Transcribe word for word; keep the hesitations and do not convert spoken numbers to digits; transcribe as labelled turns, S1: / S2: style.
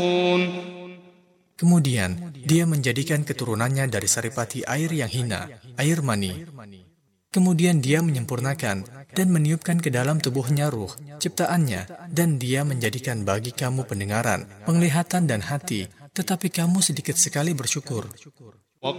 S1: Kemudian, Dia menjadikan keturunannya dari saripati air yang hina, air mani. Kemudian Dia menyempurnakan dan meniupkan ke dalam tubuhnya ruh, ciptaannya, dan Dia menjadikan bagi kamu pendengaran, penglihatan dan hati, tetapi kamu sedikit sekali bersyukur.